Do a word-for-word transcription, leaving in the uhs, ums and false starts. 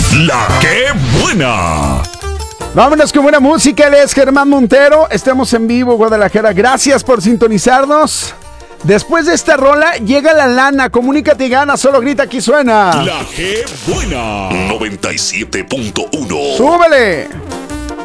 La que buena. Vámonos con buena música, él es Germán Montero. Estamos en vivo, Guadalajara. Gracias por sintonizarnos. Después de esta rola, llega la lana. Comunícate y gana, solo grita, aquí suena. La que buena. noventa y siete punto uno. ¡Súbele!